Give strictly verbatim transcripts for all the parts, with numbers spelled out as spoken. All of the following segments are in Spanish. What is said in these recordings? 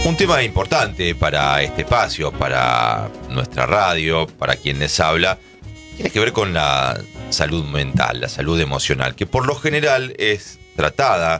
Un tema importante para este espacio, para nuestra radio, para quien les habla, tiene que ver con la salud mental, la salud emocional, que por lo general es tratada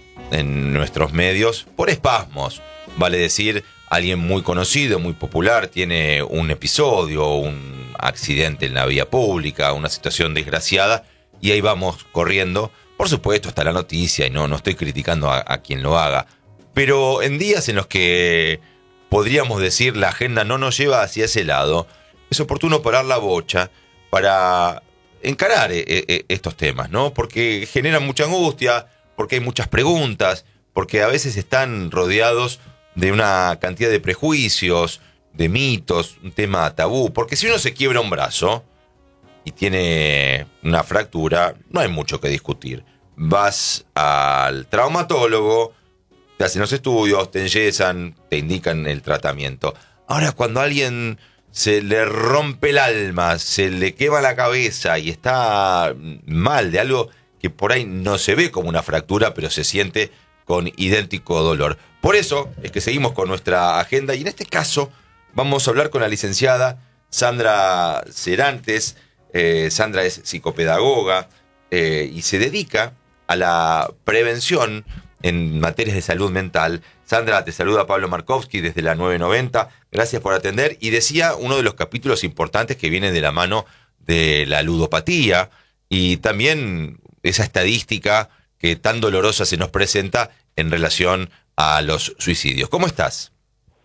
en nuestros medios por espasmos. Vale decir, alguien muy conocido, muy popular, tiene un episodio, un accidente en la vía pública, una situación desgraciada, y ahí vamos corriendo. Por supuesto, está la noticia, y no, no estoy criticando a, a quien lo haga. Pero en días en los que podríamos decir la agenda no nos lleva hacia ese lado, es oportuno parar la bocha para encarar e- e- estos temas, ¿no? Porque generan mucha angustia, porque hay muchas preguntas, porque a veces están rodeados de una cantidad de prejuicios, de mitos, un tema tabú. Porque si uno se quiebra un brazo y tiene una fractura, no hay mucho que discutir. Vas al traumatólogo, te hacen los estudios, te enyesan, te indican el tratamiento. Ahora, cuando a alguien se le rompe el alma, se le quema la cabeza y está mal de algo que por ahí no se ve como una fractura, pero se siente con idéntico dolor. Por eso es que seguimos con nuestra agenda, y en este caso vamos a hablar con la licenciada Sandra Serantes. Eh, Sandra es psicopedagoga eh, y se dedica a la prevención en materias de salud mental. Sandra, te saluda Pablo Markovsky desde la nueve noventa. Gracias por atender. Y decía, uno de los capítulos importantes que viene de la mano de la ludopatía y también esa estadística que tan dolorosa se nos presenta en relación a los suicidios. ¿Cómo estás?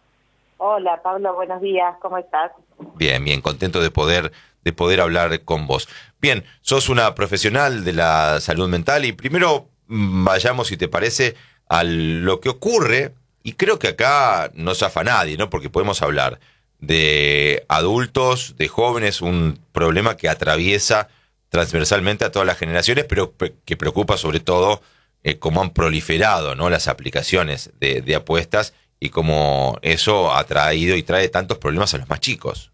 Hola, Pablo, buenos días. ¿Cómo estás? Bien, bien, contento de poder, de poder hablar con vos. Bien, sos una profesional de la salud mental y primero vayamos, si te parece, a lo que ocurre, y creo que acá no zafa nadie, ¿no? Porque podemos hablar de adultos, de jóvenes, un problema que atraviesa transversalmente a todas las generaciones, pero que preocupa sobre todo eh, cómo han proliferado, ¿no?, las aplicaciones de, de apuestas y cómo eso ha traído y trae tantos problemas a los más chicos.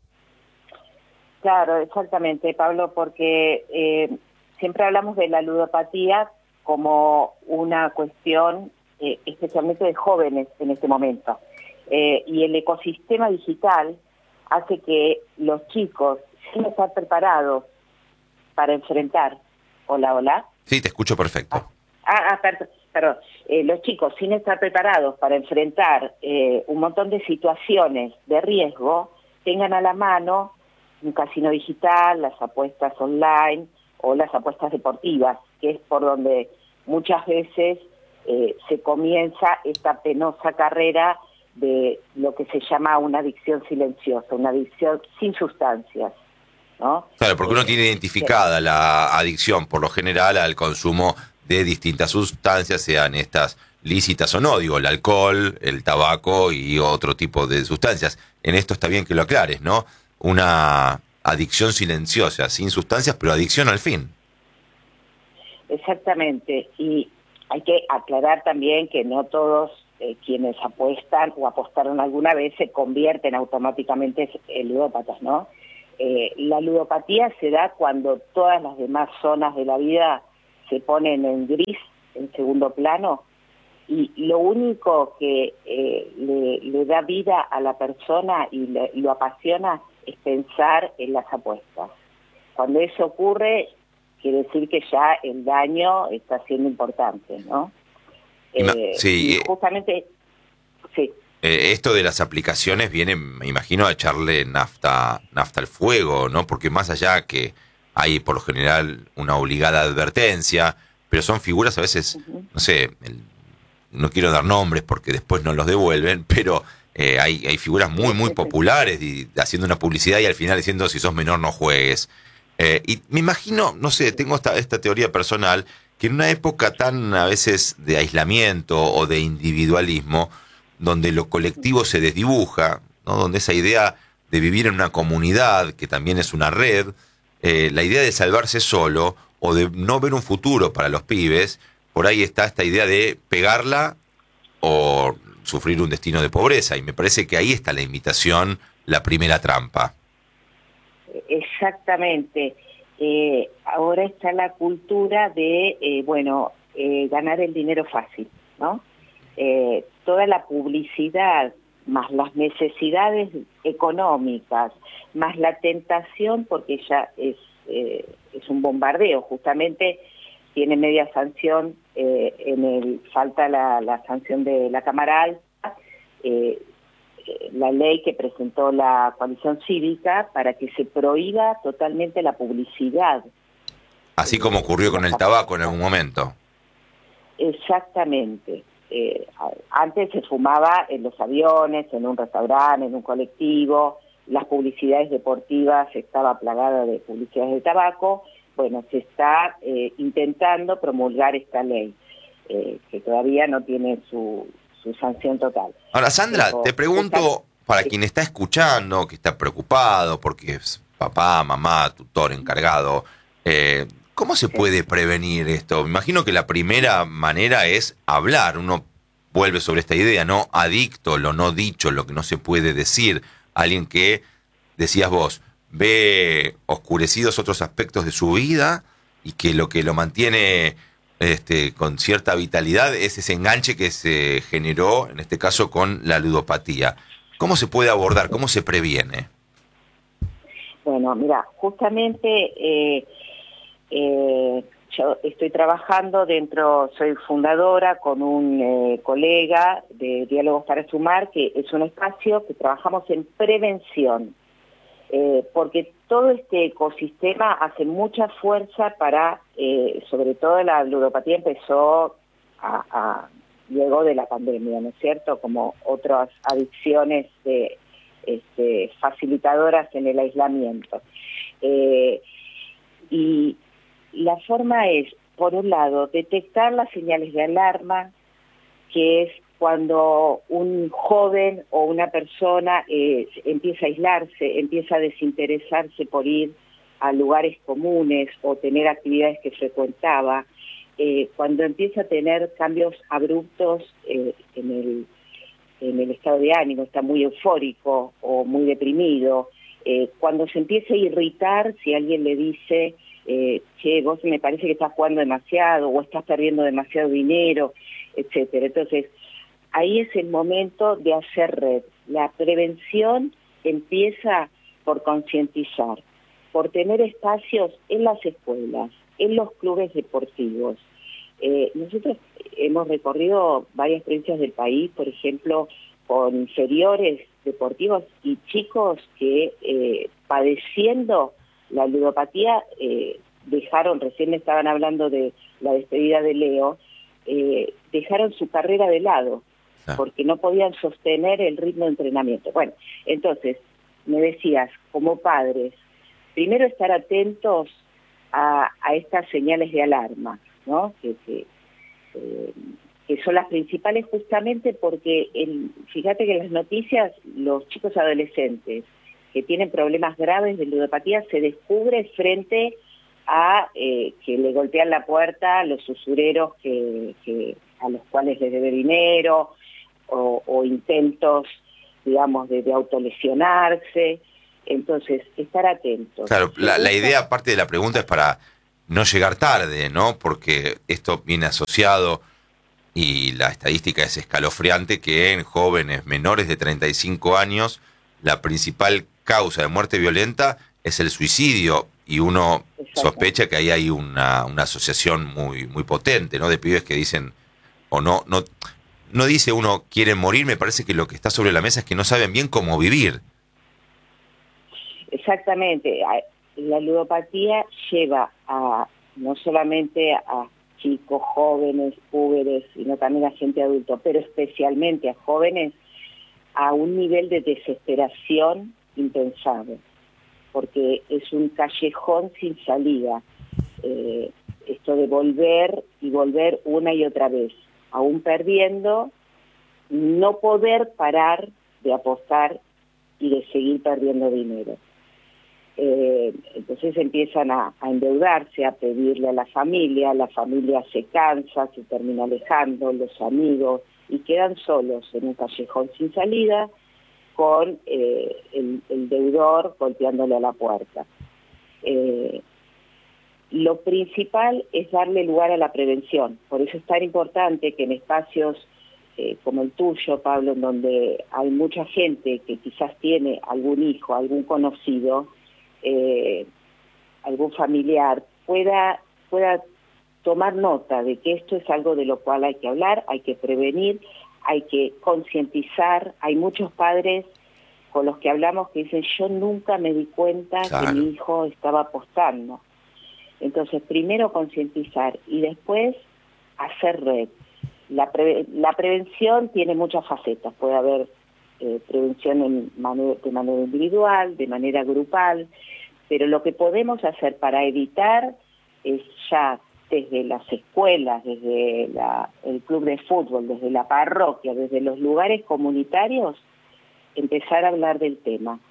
Claro, exactamente, Pablo, porque eh, siempre hablamos de la ludopatía como una cuestión eh, especialmente de jóvenes en este momento. Eh, y el ecosistema digital hace que los chicos, sin estar preparados para enfrentar... Hola, hola. Sí, te escucho perfecto. Ah, ah perdón, perdón. Eh, los chicos, sin estar preparados para enfrentar eh, un montón de situaciones de riesgo, tengan a la mano un casino digital, las apuestas online o las apuestas deportivas, que es por donde muchas veces eh, se comienza esta penosa carrera de lo que se llama una adicción silenciosa, una adicción sin sustancias, ¿no? Claro, porque uno Eh, tiene identificada la adicción, por lo general, al consumo de distintas sustancias, sean estas lícitas o no, digo, el alcohol, el tabaco y otro tipo de sustancias. En esto está bien que lo aclares, ¿no? Una adicción silenciosa, sin sustancias, pero adicción al fin. Exactamente, y hay que aclarar también que no todos eh, quienes apuestan o apostaron alguna vez se convierten automáticamente en ludópatas, ¿no? Eh, la ludopatía se da cuando todas las demás zonas de la vida se ponen en gris, en segundo plano, y lo único que eh, le, le da vida a la persona y le, lo apasiona es pensar en las apuestas. Cuando eso ocurre, quiere decir que ya el daño está siendo importante, ¿no? Eh, sí, y justamente, sí. Eh, esto de las aplicaciones viene, me imagino, a echarle nafta, nafta al fuego, ¿no? Porque más allá que hay por lo general una obligada advertencia, pero son figuras a veces, uh-huh. no sé, el, no quiero dar nombres porque después no los devuelven, pero eh, hay, hay figuras muy, muy populares y, haciendo una publicidad y al final diciendo si sos menor no juegues. Eh, y me imagino, no sé, tengo esta, esta teoría personal, que en una época tan a veces de aislamiento o de individualismo, donde lo colectivo se desdibuja, ¿no?, donde esa idea de vivir en una comunidad, que también es una red, eh, la idea de salvarse solo o de no ver un futuro para los pibes, por ahí está esta idea de pegarla o sufrir un destino de pobreza, y me parece que ahí está la invitación, la primera trampa. Exactamente. Eh, ahora está la cultura de, eh, bueno, eh, ganar el dinero fácil, ¿no? eh, toda la publicidad, más las necesidades económicas, más la tentación, porque ya es, eh, es un bombardeo, justamente tiene media sanción, eh, en el falta la, la sanción de la Cámara Alta, eh, la ley que presentó la coalición cívica para que se prohíba totalmente la publicidad. Así como ocurrió con el tabaco en algún momento. Exactamente. Eh, antes se fumaba en los aviones, en un restaurante, en un colectivo, las publicidades deportivas estaba plagada de publicidades de tabaco. Bueno, se está eh, intentando promulgar esta ley, eh, que todavía no tiene su, su sanción total. Ahora, Sandra, Pero, te pregunto, está, para sí. quien está escuchando, que está preocupado porque es papá, mamá, tutor, encargado, eh, ¿cómo se puede prevenir esto? Me imagino que la primera manera es hablar. Uno vuelve sobre esta idea, ¿no? Adicto, lo no dicho, lo que no se puede decir. Alguien que, decías vos, ve oscurecidos otros aspectos de su vida y que lo que lo mantiene este, con cierta vitalidad es ese enganche que se generó, en este caso, con la ludopatía. ¿Cómo se puede abordar? ¿Cómo se previene? Bueno, mira, justamente eh, eh, yo estoy trabajando dentro, soy fundadora con un eh, colega de Diálogos para Sumar, que es un espacio que trabajamos en prevención, eh, porque todo este ecosistema hace mucha fuerza para, eh, sobre todo la ludopatía empezó a, a, luego de la pandemia, ¿no es cierto?, como otras adicciones de, este, facilitadoras en el aislamiento. Eh, y la forma es, por un lado, detectar las señales de alarma, que es cuando un joven o una persona eh, empieza a aislarse, empieza a desinteresarse por ir a lugares comunes o tener actividades que frecuentaba, eh, cuando empieza a tener cambios abruptos eh, en el, en el estado de ánimo, está muy eufórico o muy deprimido, eh, cuando se empieza a irritar si alguien le dice, eh, che, vos me parece que estás jugando demasiado o estás perdiendo demasiado dinero, etcétera. Entonces, ahí es el momento de hacer red. La prevención empieza por concientizar, por tener espacios en las escuelas, en los clubes deportivos. Eh, nosotros hemos recorrido varias provincias del país, por ejemplo, con inferiores deportivos y chicos que eh, padeciendo la ludopatía eh, dejaron, recién estaban hablando de la despedida de Leo, eh, dejaron su carrera de lado porque no podían sostener el ritmo de entrenamiento. Bueno, entonces, me decías, como padres, primero estar atentos a, a estas señales de alarma, ¿no? Que, que, eh, que son las principales justamente porque, el, fíjate que en las noticias, los chicos adolescentes que tienen problemas graves de ludopatía se descubre frente a eh, que le golpean la puerta a los usureros que, que, a los cuales les debe dinero, o, o intentos, digamos, de, de autolesionarse. Entonces, estar atentos. Claro, la, la idea, aparte de la pregunta, es para no llegar tarde, ¿no? Porque esto viene asociado, y la estadística es escalofriante, que en jóvenes menores de treinta y cinco años, la principal causa de muerte violenta es el suicidio, y uno sospecha que ahí hay una, una asociación muy, muy potente, ¿no? De pibes que dicen, o no, no, no dice uno quieren morir, me parece que lo que está sobre la mesa es que no saben bien cómo vivir. Exactamente. La ludopatía lleva a no solamente a chicos, jóvenes, púberes, sino también a gente adulta, pero especialmente a jóvenes, a un nivel de desesperación impensable, porque es un callejón sin salida. Eh, esto de volver y volver una y otra vez, aún perdiendo, no poder parar de apostar y de seguir perdiendo dinero. Eh, entonces empiezan a, a endeudarse, a pedirle a la familia, la familia se cansa, se termina alejando, los amigos, y quedan solos en un callejón sin salida con eh, el, el deudor golpeándole a la puerta. Eh, lo principal es darle lugar a la prevención, por eso es tan importante que en espacios eh, como el tuyo, Pablo, en donde hay mucha gente que quizás tiene algún hijo, algún conocido, eh, algún familiar, pueda, pueda tomar nota de que esto es algo de lo cual hay que hablar, hay que prevenir, hay que concientizar. Hay muchos padres con los que hablamos que dicen, yo nunca me di cuenta claro. que mi hijo estaba apostando. Entonces, primero concientizar y después hacer red. La, pre la prevención tiene muchas facetas. Puede haber eh, prevención en manera, de manera individual, de manera grupal, pero lo que podemos hacer para evitar es ya desde las escuelas, desde la, el club de fútbol, desde la parroquia, desde los lugares comunitarios, empezar a hablar del tema.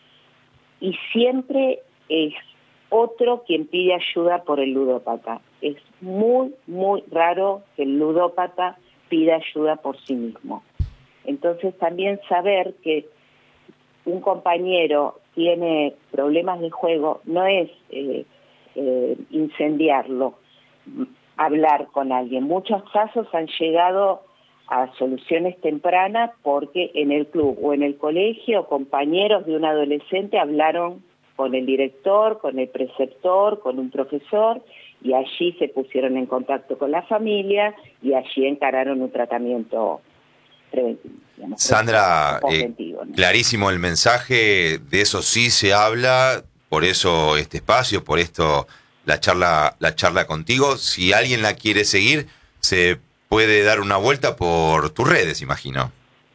Y siempre es otro quien pide ayuda por el ludópata. Es muy, muy raro que el ludópata pida ayuda por sí mismo. Entonces también saber que un compañero tiene problemas de juego no es eh, eh, incendiarlo, hablar con alguien. Muchos casos han llegado a soluciones tempranas porque en el club o en el colegio compañeros de un adolescente hablaron con el director, con el preceptor, con un profesor, y allí se pusieron en contacto con la familia y allí encararon un tratamiento preventivo. Digamos, Sandra, eh, ¿no? Clarísimo el mensaje, de eso sí se habla, por eso este espacio, por esto la charla, la charla contigo. Si alguien la quiere seguir, se puede dar una vuelta por tus redes, imagino.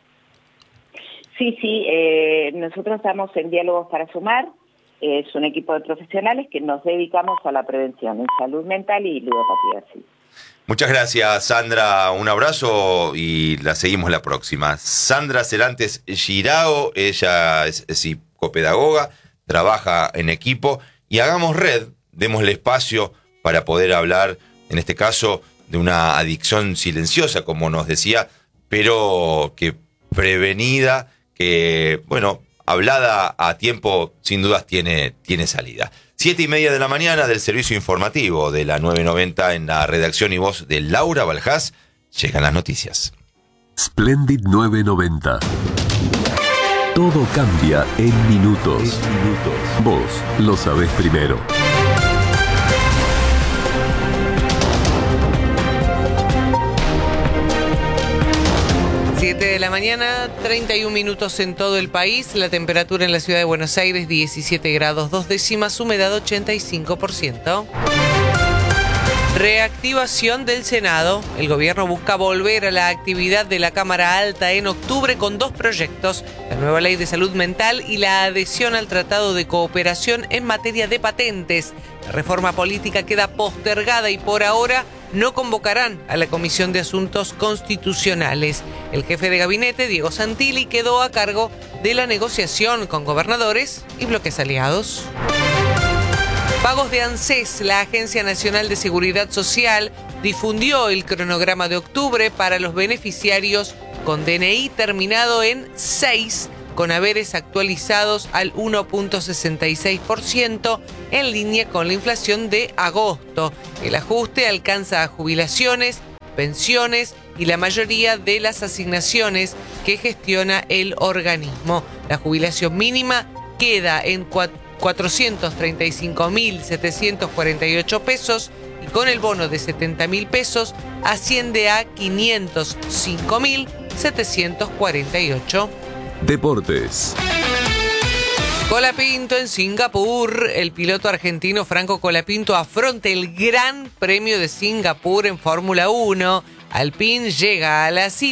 Sí, sí, eh, nosotros estamos en Diálogos para Sumar. Es un equipo de profesionales que nos dedicamos a la prevención en salud mental y ludopatía. Sí. Muchas gracias, Sandra. Un abrazo y la seguimos la próxima. Sandra Celantes Girao, ella es psicopedagoga, trabaja en equipo y hagamos red, démosle espacio para poder hablar, en este caso, de una adicción silenciosa, como nos decía, pero que prevenida, que, bueno, hablada a tiempo, sin dudas tiene, tiene salida. Siete y media de la mañana del servicio informativo de la nueve noventa en la redacción y voz de Laura Baljás. Llegan las noticias. Splendid nueve noventa. Todo cambia en minutos. En minutos. Vos lo sabés primero. siete de la mañana, treinta y un minutos en todo el país. La temperatura en la ciudad de Buenos Aires, diecisiete grados dos décimas, humedad ochenta y cinco por ciento. Reactivación del Senado. El gobierno busca volver a la actividad de la Cámara Alta en octubre con dos proyectos: la nueva ley de salud mental y la adhesión al Tratado de Cooperación en materia de patentes. La reforma política queda postergada y por ahora no convocarán a la Comisión de Asuntos Constitucionales. El jefe de gabinete, Diego Santilli, quedó a cargo de la negociación con gobernadores y bloques aliados. Pagos de ANSES. La Agencia Nacional de Seguridad Social difundió el cronograma de octubre para los beneficiarios con D N I terminado en seis, con haberes actualizados al uno punto sesenta y seis por ciento, en línea con la inflación de agosto. El ajuste alcanza a jubilaciones, pensiones y la mayoría de las asignaciones que gestiona el organismo. La jubilación mínima queda en cuatrocientos treinta y cinco mil setecientos cuarenta y ocho pesos y con el bono de setenta mil pesos asciende a quinientos cinco mil setecientos cuarenta y ocho. Deportes. Colapinto en Singapur. El piloto argentino Franco Colapinto afronta el Gran Premio de Singapur en Fórmula uno. Alpine llega a la cita